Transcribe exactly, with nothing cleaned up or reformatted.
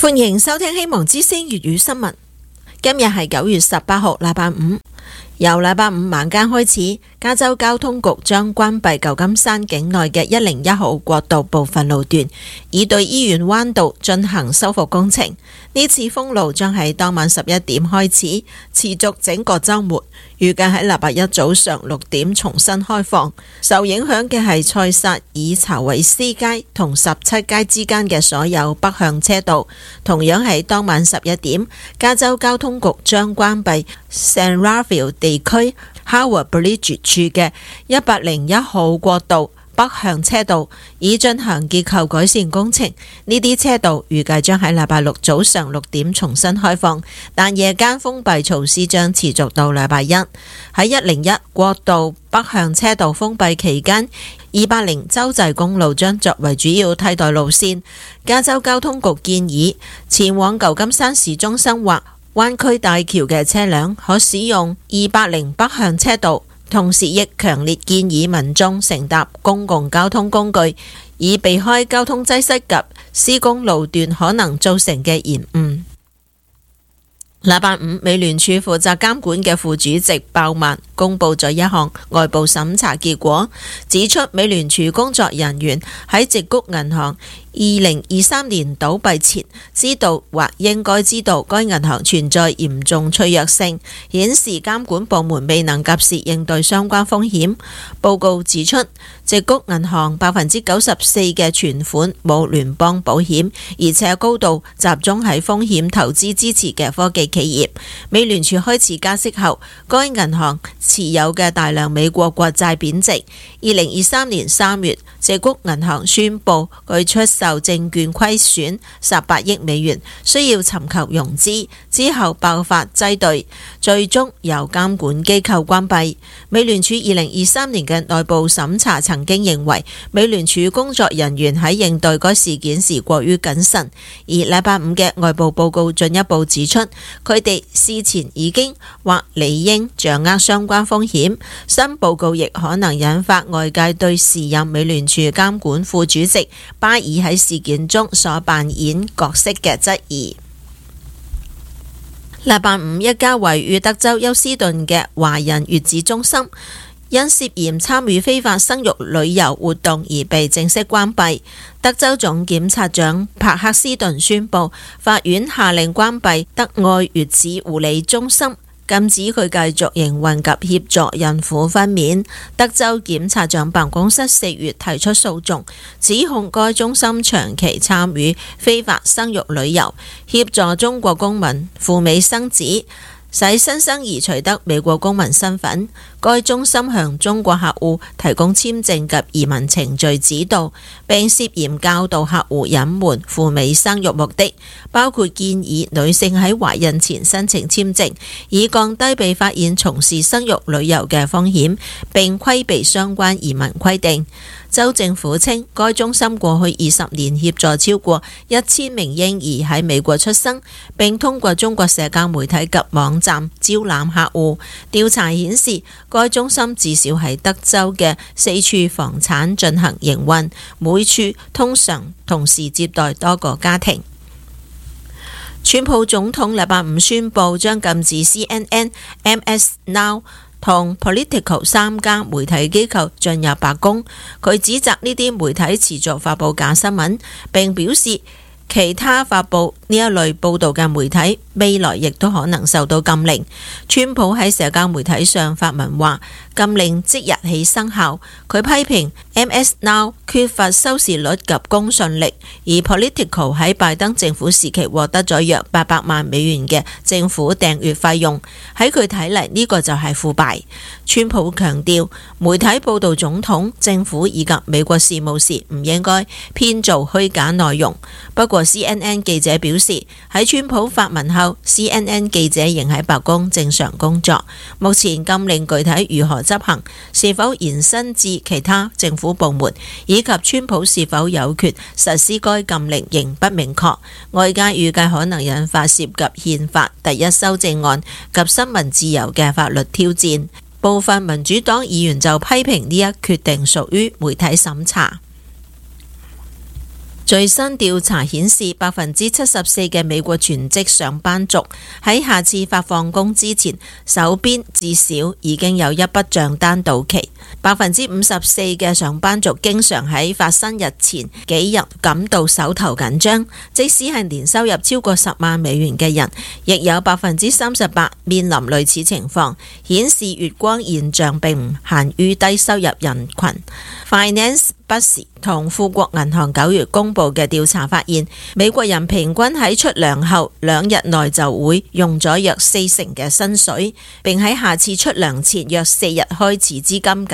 歡迎收聽希望之聲粵語新聞。今日係九月十八號，禮拜五。由禮拜五晚間開始，加州交通局將關閉舊金山境內嘅一零一號國道部分路段，以對醫院灣道進行修復工程。呢次封路將喺當晚十一點開始，持續整個週末，預計喺禮拜一早上六點重新開放。受影響嘅係塞薩爾查韋斯街同十七街之間嘅所有北向車道。同樣喺當晚十一點，加州交通局將關閉 San Rafael 地區 Howard Bridge 處嘅一百零一號國道北向車道，以進行結構改善工程。呢啲車道預計將喺禮拜六早上六點重新開放，但夜間封閉措施將持續到禮拜一。喺一零一國道北向車道封閉期間，二百零州際公路將作為主要替代路線。加州交通局建議前往舊金山市中心或灣區大橋嘅車輛可使用二百零北向車道，同時亦強烈建議民眾乘搭公共交通工具，以避開交通擠塞及施工路段可能造成嘅延誤。禮拜五，美聯儲負責監管嘅副主席鮑曼公布咗一項外部審查結果，指出美聯儲工作人員喺矽谷銀行二零二三年倒閉前，知道或應該知道該銀行存在嚴重脆弱性，顯示監管部門未能及時應對相關風險。報告指出，矽谷銀行百分之九十四嘅存款冇聯邦保險，而且高度集中喺風險投資支持嘅科技企業。美聯儲開始加息後，該銀行持有嘅大量美國國債貶值。二零二三年三月，矽谷銀行宣布佢出售證券虧損十八億美元，需要尋求融資，之後爆發擠兌，最終由監管機構關閉。美聯儲二零二三年嘅內部審查曾經認為，美聯儲工作人員喺應對該事件時過於謹慎，而禮拜五嘅外部報告進一步指出，佢哋事前已經或理應掌握相關風險。新報告亦可能引發外界對時任美聯儲監管副主席巴爾喺事件中所扮演角色嘅質疑。禮拜五，一家位於德州休斯頓嘅華人月子中心因涉嫌參與非法生育旅遊活動而被正式關閉。德州總檢察長帕克斯頓宣布，法院下令關閉德愛月子護理中心，禁止佢繼續營運及協助孕婦分娩。德州檢察長辦公室四月提出訴訟，指控該中心長期參與非法生育旅遊，協助中國公民赴美生子，使新生兒取得美國公民身份。該中心向中國客戶提供簽證及移民程序指導，並涉嫌教導客戶隱瞞赴美生育目的，包括建議女性喺懷孕前申請簽證，以降低被發現從事生育旅遊嘅風險，並規避相關移民規定。州政府稱，該中心過去二十年協助超過一千名嬰兒喺美國出生，並通過中國社交媒體及網站招攬客戶。調查顯示，該中心至少喺德州嘅四處房產進行營運，每處通常同時接待多個家庭。川普總統禮拜五宣布將禁止 C N N、M S Now同 Politico 三家媒體機構進入白宮。佢指責呢啲媒體持續發布假新聞，並表示其他發布呢一類報導嘅媒體未來亦都可能受到禁令。川普喺社交媒體上發文話，禁令即日起生效。佢批評 M S Now 缺乏收視率及公信力，而 Politico 喺拜登政府時期獲得咗約八百萬美元嘅政府訂閱費用。喺佢睇嚟，呢個就係腐敗。川普強調，媒體報導總統、政府以及美國事務時唔應該編造虛假內容。不過 C N N 記者表示，喺川普發文後， C N N 記者仍喺白宮正常工作。目前禁令具體如何執行，是否延伸至其他政府部門，以及川普是否有權實施該禁令仍不明確。外界預計可能引發涉及憲法第一修正案及新聞自由嘅法律挑戰。部分民主黨議員就批評呢一決定屬於媒體審查。 最新調查顯示，百分之七十四嘅美國全職上班族喺下次發放工之前，手邊至少已經有一筆賬單到期。百分之五十四嘅上班族經常喺發生日前幾日感到手頭緊張，即使係年收入超過十萬美元嘅人，亦有百分之三十八面臨類似情況，顯示月光現象並唔限於低收入人群。Finance Buzz同富國銀行九月公布嘅調查發現，美國人平均喺出糧後兩日內就會用咗約四成嘅薪水，並喺下次出糧前約四日開始資金緊